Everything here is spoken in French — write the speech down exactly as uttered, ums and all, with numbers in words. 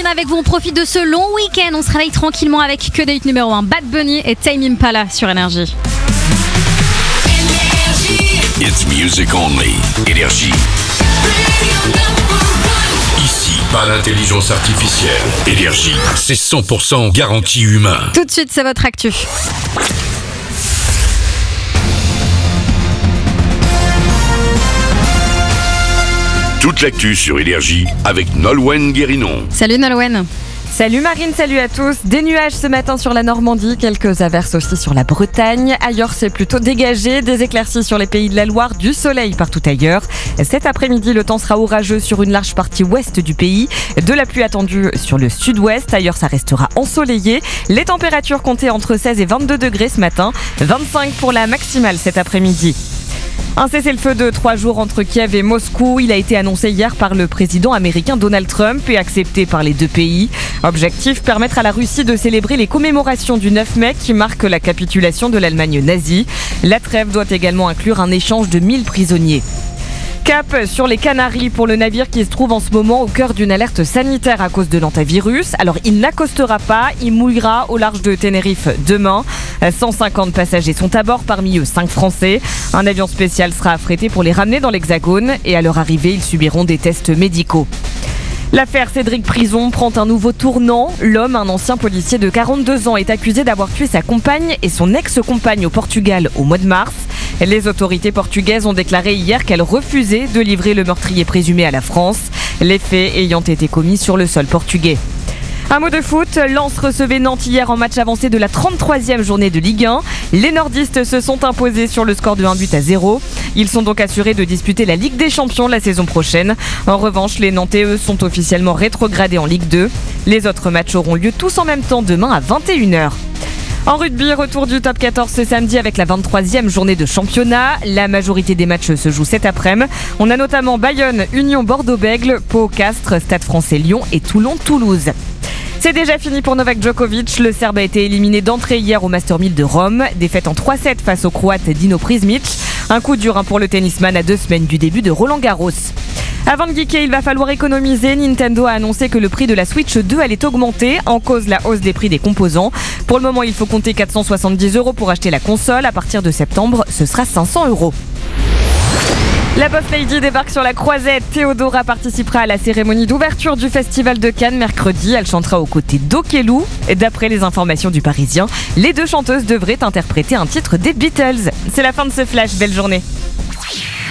avec vous, on profite de ce long week-end. On se réveille tranquillement avec que des hits numéro un. Bad Bunny et Tame Impala sur Énergie. It's music only. Énergie. Ici, pas d'intelligence artificielle. Énergie, c'est cent pour cent garantie humain. Tout de suite, c'est votre actu. Toute l'actu sur Énergie avec Nolwenn Guérinon. Salut Nolwenn. Salut Marine, salut à tous. Des nuages ce matin sur la Normandie, quelques averses aussi sur la Bretagne. Ailleurs, c'est plutôt dégagé. Des éclaircies sur les pays de la Loire, du soleil partout ailleurs. Cet après-midi, le temps sera orageux sur une large partie ouest du pays. De la pluie attendue sur le sud-ouest. Ailleurs, ça restera ensoleillé. Les températures comptaient entre seize et vingt-deux degrés ce matin. vingt-cinq pour la maximale cet après-midi. Un cessez-le-feu de trois jours entre Kiev et Moscou. Il a été annoncé hier par le président américain Donald Trump et accepté par les deux pays. Objectif, permettre à la Russie de célébrer les commémorations du neuf mai qui marque la capitulation de l'Allemagne nazie. La trêve doit également inclure un échange de mille prisonniers. Cap sur les Canaries pour le navire qui se trouve en ce moment au cœur d'une alerte sanitaire à cause de l'antavirus. Alors il n'accostera pas, il mouillera au large de Tenerife demain. cent cinquante passagers sont à bord, parmi eux cinq Français. Un avion spécial sera affrété pour les ramener dans l'Hexagone et à leur arrivée, ils subiront des tests médicaux. L'affaire Cédric Prison prend un nouveau tournant. L'homme, un ancien policier de quarante-deux ans, est accusé d'avoir tué sa compagne et son ex-compagne au Portugal au mois de mars. Les autorités portugaises ont déclaré hier qu'elles refusaient de livrer le meurtrier présumé à la France, les faits ayant été commis sur le sol portugais. Un mot de foot, Lens recevait Nantes hier en match avancé de la trente-troisième journée de Ligue un. Les nordistes se sont imposés sur le score de un but à zéro. Ils sont donc assurés de disputer la Ligue des Champions la saison prochaine. En revanche, les Nantais, eux, sont officiellement rétrogradés en Ligue deux. Les autres matchs auront lieu tous en même temps demain à vingt et une heures. En rugby, retour du top quatorze ce samedi avec la vingt-troisième journée de championnat. La majorité des matchs se joue cet après-midi. On a notamment Bayonne, Union Bordeaux-Bègles, Pau, Castres, Stade Français Lyon et Toulon-Toulouse. C'est déjà fini pour Novak Djokovic. Le Serbe a été éliminé d'entrée hier au Master mille de Rome. Défaite en trois sept face au Croate Dino Prizmic. Un coup dur hein, pour le tennisman à deux semaines du début de Roland Garros. Avant de geeker, il va falloir économiser. Nintendo a annoncé que le prix de la Switch deux allait augmenter, en cause la hausse des prix des composants. Pour le moment, il faut compter quatre cent soixante-dix euros pour acheter la console. À partir de septembre, ce sera cinq cents euros. La Boss Lady débarque sur la Croisette. Théodora participera à la cérémonie d'ouverture du Festival de Cannes mercredi. Elle chantera aux côtés d'Okelou. Et d'après les informations du Parisien, les deux chanteuses devraient interpréter un titre des Beatles. C'est la fin de ce flash. Belle journée.